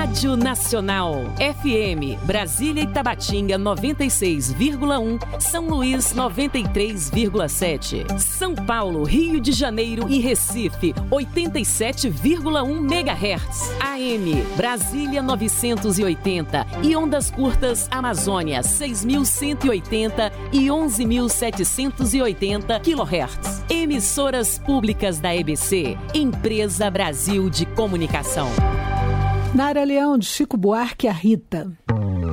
Rádio Nacional. FM, Brasília e Tabatinga 96,1, São Luís 93,7. São Paulo, Rio de Janeiro e Recife 87,1 MHz. AM, Brasília 980 e ondas curtas Amazônia 6.180 e 11.780 kHz. Emissoras públicas da EBC, Empresa Brasil de Comunicação. Nara Leão, de Chico Buarque, a Rita.